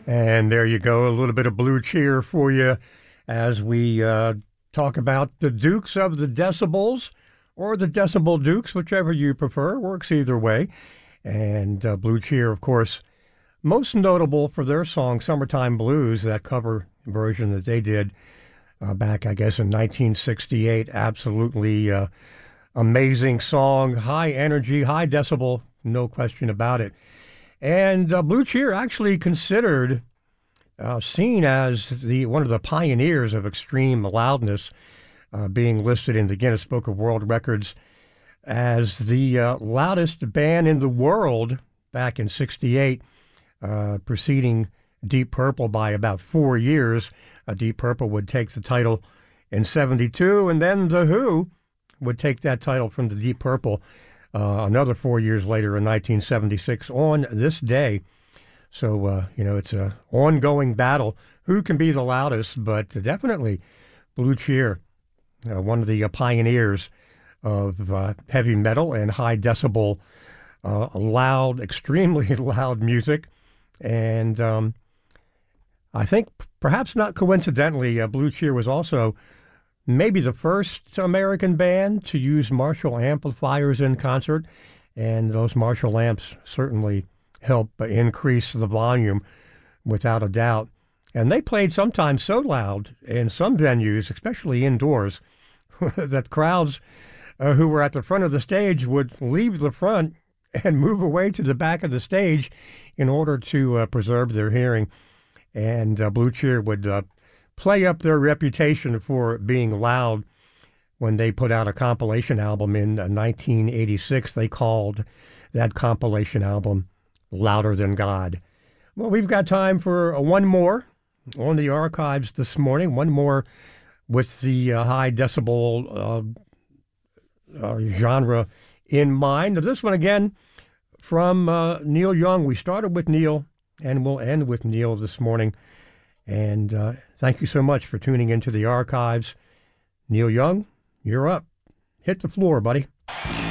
And there you go, a little bit of Blue Cheer for you as we talk about the Dukes of the Decibels, or the Decibel Dukes, whichever you prefer. Works either way. And Blue Cheer, of course, most notable for their song Summertime Blues, that cover version that they did back, I guess, in 1968. Absolutely amazing song, high energy, high decibel, no question about it. And Blue Cheer actually considered, seen as one of the pioneers of extreme loudness, being listed in the Guinness Book of World Records as the loudest band in the world back in '68, preceding Deep Purple by about 4 years. Deep Purple would take the title in '72, and then The Who would take that title from the Deep Purple another 4 years later in 1976 on this day. So, it's an ongoing battle. Who can be the loudest? But definitely Blue Cheer, one of the pioneers of heavy metal and high decibel, loud, extremely loud music. And I think perhaps not coincidentally, Blue Cheer was also maybe the first American band to use Marshall amplifiers in concert, and those Marshall amps certainly help increase the volume without a doubt. And they played sometimes so loud in some venues, especially indoors, that crowds who were at the front of the stage would leave the front and move away to the back of the stage in order to preserve their hearing. And Blue Cheer would play up their reputation for being loud when they put out a compilation album in 1986. They called that compilation album Louder Than God. Well, we've got time for one more on the archives this morning, one more with the high decibel genre in mind. This one again from Neil Young. We started with Neil and we'll end with Neil this morning. And thank you so much for tuning into the archives. Neil Young, you're up. Hit the floor, buddy.